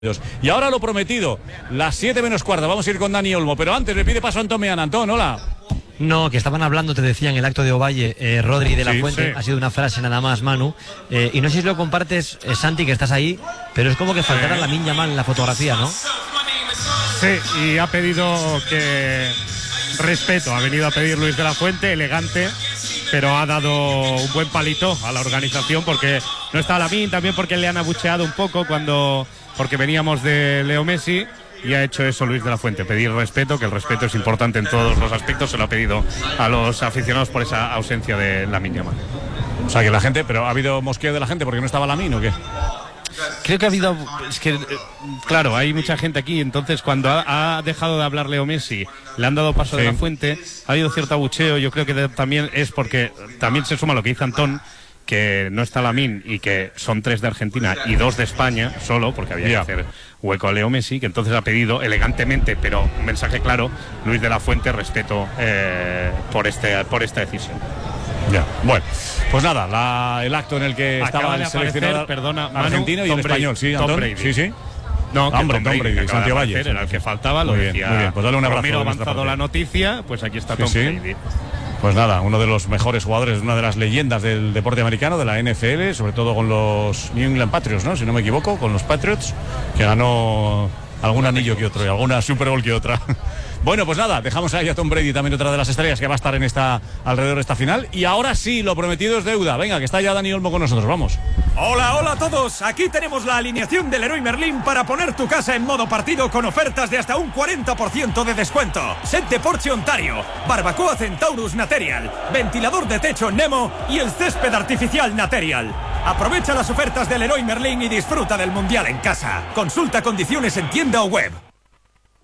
Y ahora lo prometido, las 7 menos cuarto, vamos a ir con Dani Olmo, pero antes le pide paso a Antón Meana. Antón, hola. No, que estaban hablando, te decía en el acto de Ovalle, Rodri de la Fuente, sí. Ha sido una frase nada más, Manu, y no sé si lo compartes, Santi, que estás ahí, pero es como que faltara Lamine Yamal en la fotografía, ¿no? Sí, y ha pedido que respeto, ha venido a pedir Luis de la Fuente, elegante, pero ha dado un buen palito a la organización porque no está Lamine, también porque le han abucheado un poco porque veníamos de Leo Messi. Y ha hecho eso Luis de la Fuente, pedir respeto, que el respeto es importante en todos los aspectos. Se lo ha pedido a los aficionados por esa ausencia de Lamine Yamal. O sea, que la gente, pero ¿ha habido mosqueo de la gente porque no estaba Lamine o qué? Creo que ha habido, es que claro, hay mucha gente aquí, entonces cuando ha dejado de hablar Leo Messi, le han dado paso de la Fuente, ha habido cierto abucheo. Yo creo que también es porque también se suma lo que dice Antón, que no está Lamine y que son 3 de Argentina y 2 de España solo, porque había que hacer hueco a Leo Messi, que entonces ha pedido elegantemente, pero un mensaje claro, Luis de la Fuente, respeto por esta decisión. Ya, bueno, pues nada, el acto en el que estaba el seleccionador argentino y el español, sí, Antón, sí. No, que Tom Brady, Santiago Valle. Era el que faltaba, lo decía. Muy bien, pues dale un abrazo. Romero ha avanzado la noticia, pues aquí está Tom Brady. Pues nada, uno de los mejores jugadores, una de las leyendas del deporte americano, de la NFL, sobre todo con los New England Patriots, ¿no? Si no me equivoco, con los Patriots, que ganó algún anillo que otro y alguna Super Bowl que otra. Bueno, pues nada, dejamos ahí a Tom Brady, también otra de las estrellas que va a estar en alrededor de esta final. Y ahora sí, lo prometido es deuda. Venga, que está ya Dani Olmo con nosotros, vamos. Hola, hola a todos. Aquí tenemos la alineación del Leroy Merlin para poner tu casa en modo partido con ofertas de hasta un 40% de descuento. Set de Porsche Ontario, barbacoa Centaurus Material, ventilador de techo Nemo y el césped artificial Material. Aprovecha las ofertas del Leroy Merlin y disfruta del Mundial en casa. Consulta condiciones en tienda o web.